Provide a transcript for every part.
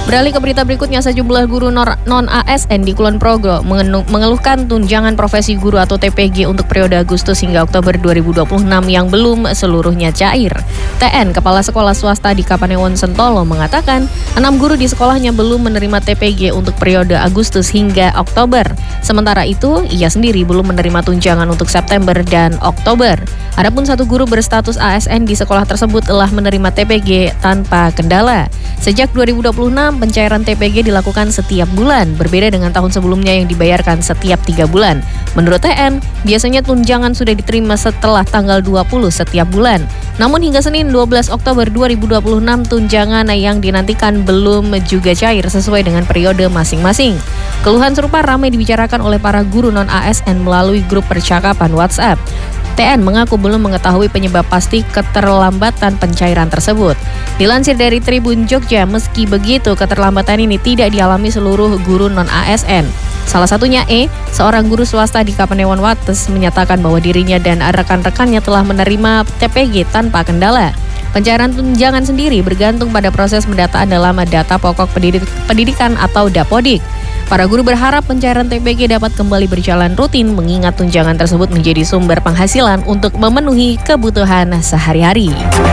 Beralih ke berita berikutnya, sejumlah guru non-ASN di Kulon Progo mengeluhkan tunjangan profesi guru atau TPG untuk periode Agustus hingga Oktober 2026 yang belum seluruhnya cair. TN, Kepala Sekolah Swasta di Kapanewon Sentolo, mengatakan 6 guru di sekolahnya belum menerima TPG untuk periode Agustus hingga Oktober. Sementara itu, ia sendiri belum menerima tunjangan untuk September dan Oktober. Adapun 1 guru berstatus ASN di sekolah tersebut telah menerima TPG tanpa kendala. Sejak 2026, pencairan TPG dilakukan setiap bulan, berbeda dengan tahun sebelumnya yang dibayarkan setiap 3 bulan. Menurut TN, biasanya tunjangan sudah diterima setelah tanggal 20 setiap bulan. Namun hingga Senin 12 Oktober 2026, tunjangan yang dinantikan belum juga cair sesuai dengan periode masing-masing. Keluhan serupa ramai dibicarakan oleh para guru non-ASN melalui grup percakapan WhatsApp. TN mengaku belum mengetahui penyebab pasti keterlambatan pencairan tersebut. Dilansir dari Tribun Jogja, meski begitu keterlambatan ini tidak dialami seluruh guru non-ASN. Salah satunya seorang guru swasta di Kapanewon Wates, menyatakan bahwa dirinya dan rekan-rekannya telah menerima TPG tanpa kendala. Pencairan tunjangan sendiri bergantung pada proses pendataan dalam data pokok pendidikan atau Dapodik. Para guru berharap pencairan TPG dapat kembali berjalan rutin mengingat tunjangan tersebut menjadi sumber penghasilan untuk memenuhi kebutuhan sehari-hari.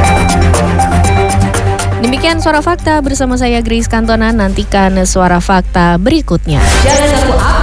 Demikian Suara Fakta bersama saya Grace Cantona, nantikan Suara Fakta berikutnya. Jangan